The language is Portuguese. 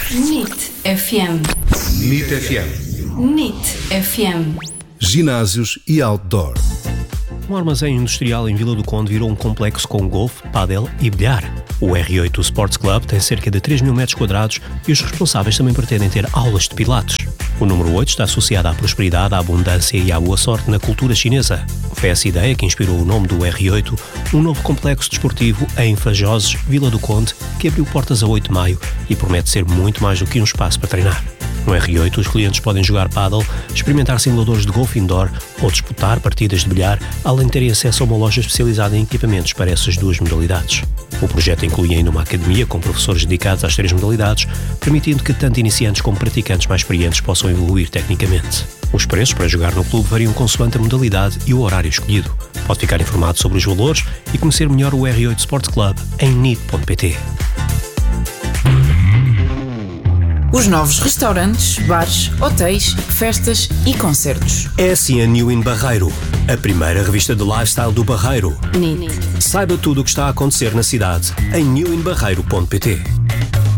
NIT FM. NIT FM. NIT FM. Ginásios e outdoor. Um armazém industrial em Vila do Conde virou um complexo com golfe, pádel e bilhar. O R8 Sports Club tem cerca de 3 mil metros quadrados e os responsáveis também pretendem ter aulas de pilates. O número 8 está associado à prosperidade, à abundância e à boa sorte na cultura chinesa. Foi essa ideia que inspirou o nome do R8, um novo complexo desportivo em Fajoses, Vila do Conde, que abriu portas a 8 de maio e promete ser muito mais do que um espaço para treinar. No R8, os clientes podem jogar pádel, experimentar simuladores de golfe indoor ou disputar partidas de bilhar, além de terem acesso a uma loja especializada em equipamentos para essas duas modalidades. O projeto inclui ainda uma academia com professores dedicados às três modalidades, permitindo que tanto iniciantes como praticantes mais experientes possam evoluir tecnicamente. Os preços para jogar no clube variam consoante a modalidade e o horário escolhido. Pode ficar informado sobre os valores e conhecer melhor o R8 Sports Club em nit.pt. Os novos restaurantes, bares, hotéis, festas e concertos. SN New in Barreiro, a primeira revista de lifestyle do Barreiro. NIT. Saiba tudo o que está a acontecer na cidade em newinbarreiro.pt.